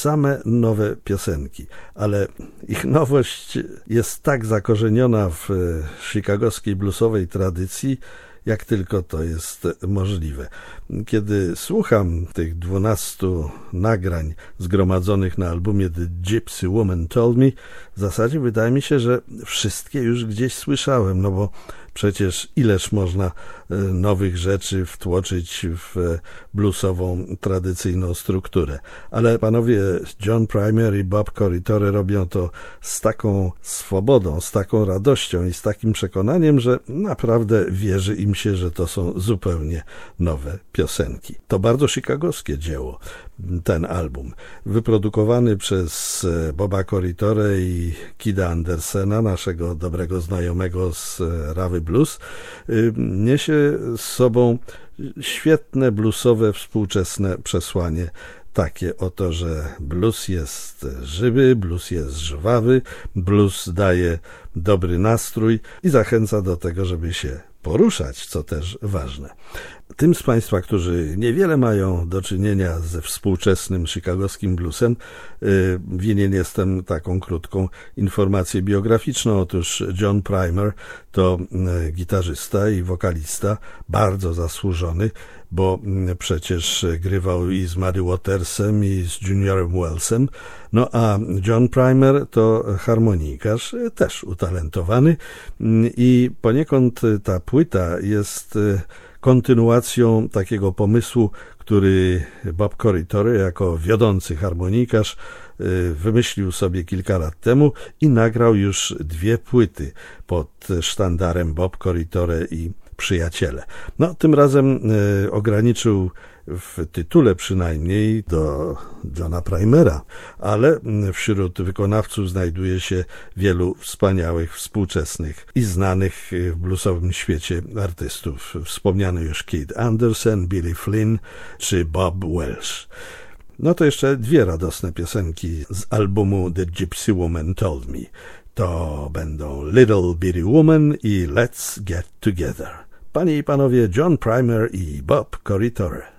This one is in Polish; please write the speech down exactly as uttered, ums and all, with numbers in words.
same nowe piosenki, ale ich nowość jest tak zakorzeniona w chicagowskiej bluesowej tradycji, jak tylko to jest możliwe. Kiedy słucham tych dwunastu nagrań zgromadzonych na albumie The Gypsy Woman Told Me, w zasadzie wydaje mi się, że wszystkie już gdzieś słyszałem, no bo przecież ileż można nowych rzeczy wtłoczyć w bluesową, tradycyjną strukturę. Ale panowie John Primer i Bob Corritore robią to z taką swobodą, z taką radością i z takim przekonaniem, że naprawdę wierzy im się, że to są zupełnie nowe piosenki. To bardzo chicagowskie dzieło, ten album. Wyprodukowany przez Boba Corritore i Kida Andersena, naszego dobrego znajomego z Rawy Blues, niesie z sobą świetne bluesowe, współczesne przesłanie. Takie oto, że blues jest żywy, blues jest żwawy, blues daje dobry nastrój i zachęca do tego, żeby się poruszać, co też ważne. Tym z Państwa, którzy niewiele mają do czynienia ze współczesnym chicagowskim bluesem, winien jestem taką krótką informację biograficzną. Otóż John Primer to gitarzysta i wokalista bardzo zasłużony, bo przecież grywał i z Muddy Watersem, i z Juniorem Wellsem. No a John Primer to harmonikarz, też utalentowany i poniekąd ta płyta jest kontynuacją takiego pomysłu, który Bob Corritore jako wiodący harmonikarz wymyślił sobie kilka lat temu i nagrał już dwie płyty pod sztandarem Bob Corritore i przyjaciele. No, tym razem y, ograniczył w tytule przynajmniej do Johna Primera, ale wśród wykonawców znajduje się wielu wspaniałych, współczesnych i znanych w bluesowym świecie artystów. Wspomniany już Kid Andersen, Billy Flynn czy Bob Welch. No to jeszcze dwie radosne piosenki z albumu The Gypsy Woman Told Me. To będą Little Bitty Woman i Let's Get Together. Panie i panowie, John Primer i Bob Corritore.